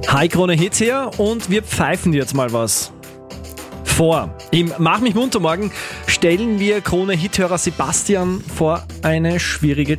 Hi, Krone Hits hier und wir pfeifen dir jetzt mal was vor. Im Mach mich munter morgen stellen wir Krone Hithörer Sebastian vor eine schwierige